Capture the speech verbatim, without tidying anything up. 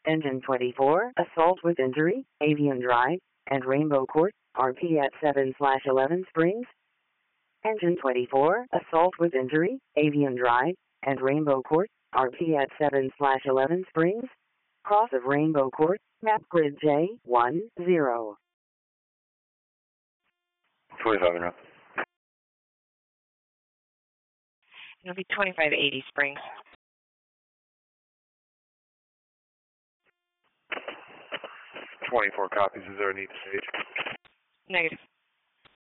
Engine twenty-four, assault with injury, Avian Drive, and Rainbow Court, R P at seven slash eleven Springs. Engine twenty-four, assault with injury, Avian Drive, and Rainbow Court, R P at seven slash eleven Springs. Cross of Rainbow Court, map grid J one zero. twenty-five and up. It'll be twenty-five eighty Springs. twenty-four copies. Is there a need to stage? Negative.